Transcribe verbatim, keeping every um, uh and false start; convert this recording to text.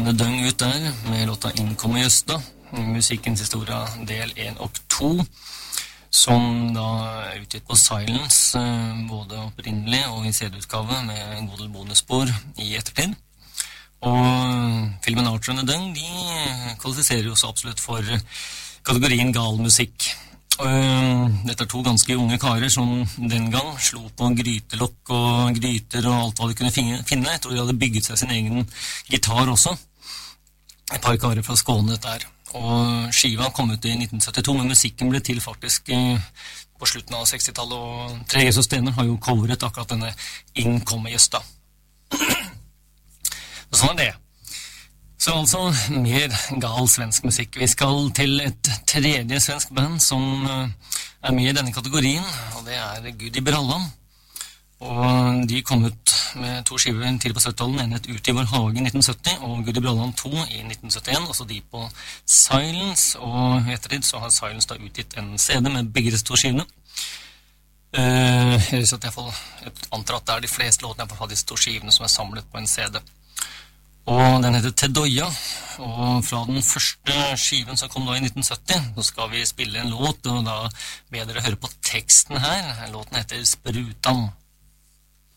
Nedung ut der, med låta Innkomme Jøsta, musikkens historie del en og to, som da er utgitt på Silence, både opprinnelig og i C D-utgave, med en god del bonusspor i ettertid. Og filmen Archer og Nedung, de kvalifiserer jo så absolutt for kategorien gal musikk. Dette er to ganske unge karer som den gang slo på grytelokk og gryter og alt hva de kunne finne. Jeg tror de hadde bygget seg sin egen gitar også. Et par karer fra Skåne dette her. Og skiva kom ut i nitten syttito, men musikken ble til faktisk på slutten av sekstitallet, og Tre Jesus Stener har jo coveret akkurat denne Innkomme Jøsta. Sånn er det. Så altså mer gal svensk musikk. Vi skal til et tredje svensk band som er med i denne kategorien, og det er Gud i Brallan. Og de kom ut med to skiver til på syttitallet, en het Ut i vår hage i nitten sytti, og Gud i Brallan to i nitten syttien, altså de på Silence, og ettertid så har Silence da utgitt en C D med begge disse to skivene. Uh, jeg antar at det er de fleste låtene på disse to skivene som er samlet på en C D. Og den heter Tedoya, og fra den første skiven som kom da i nitten sytti, så skal vi spille en låt, og da ber dere høre på teksten her. Låten heter Sprutan.